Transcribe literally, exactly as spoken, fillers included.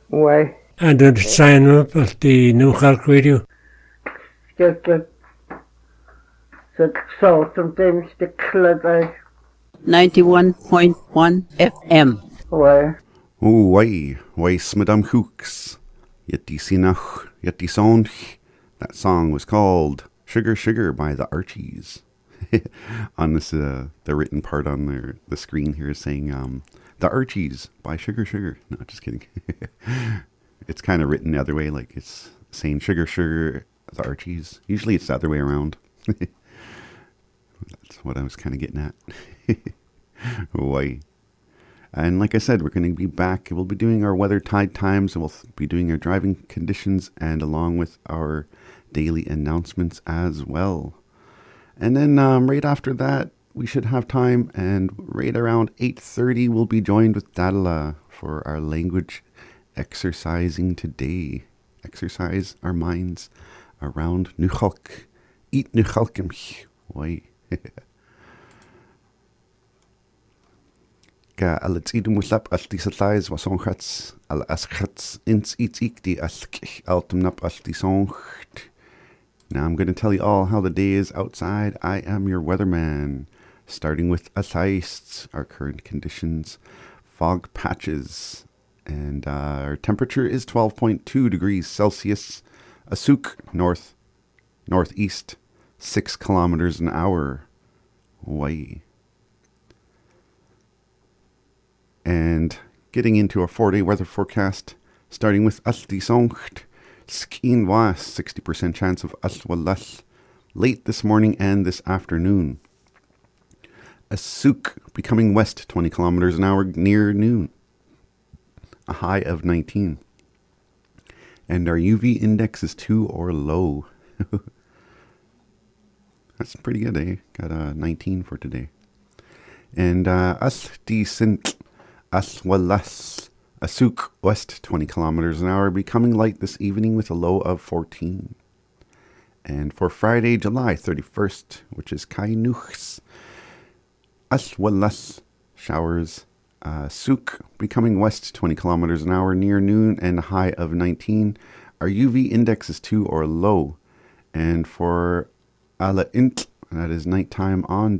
Why? And did sign up at the New Cork Radio. Get the the salt sometimes the club. ninety-one point one F M. Why? Oh, why? Why, Madame Hooks? Yet die Sinach, yet die Sonch. That song was called Sugar Sugar by the Archies. On this, uh, the written part on the, the screen here is saying, um, the Archies by Sugar Sugar. No, just kidding. It's kind of written the other way, like it's saying Sugar Sugar, the Archies. Usually it's the other way around. That's what I was kind of getting at. Why? And like I said, we're going to be back. We'll be doing our weather tide times, and we'll be doing our driving conditions, and along with our daily announcements as well. And then um, right after that, we should have time, and right around eight thirty, we'll be joined with Dadala for our language exercising today. Exercise our minds around Nuchalk. Eat Nuchalkimch. Why? Ga al het idem muslap al die satlais was onchats al aschats ins iets ik die ask altumnap al die soncht. Now I'm going to tell you all how the day is outside. I am your weatherman. Starting with Atheists, our current conditions, fog patches, and uh, our temperature is twelve point two degrees Celsius. Asuk, north, northeast, six kilometers an hour. Why? And getting into a four-day weather forecast, starting with Asti Soncht, Skeen Was, sixty percent chance of Aswalas, late this morning and this afternoon. Asuk, becoming west, twenty kilometers an hour near noon, a high of nineteen. And our U V index is two or low. That's pretty good, eh? Got a nineteen for today. And uh, Asti Sint, Aswalas, Asuk, west, twenty kilometers an hour, becoming light this evening with a low of fourteen. And for Friday, July thirty-first, which is Kainuchs, Aswalas, showers, uh, Suk, becoming west, twenty kilometers an hour, near noon, and a high of nineteen. Our U V index is two or low. And for Ala Int, that is nighttime on